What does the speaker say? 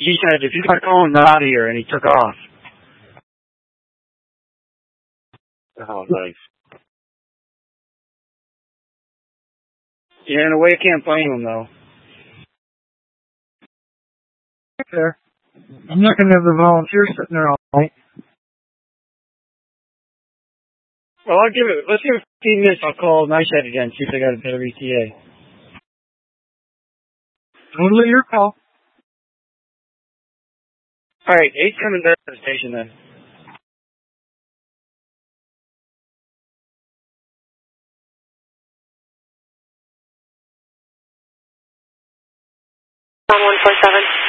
He said, if you got going, not out of here, and he took off. Oh, nice. Yeah, in a way, I can't blame him, though. There. I'm not going to have the volunteers sitting there all night. Well, let's give it 15 minutes. I'll call Nicehead again, see if they got a better ETA. Totally your call. All right, 8's coming back to the station then. On 147.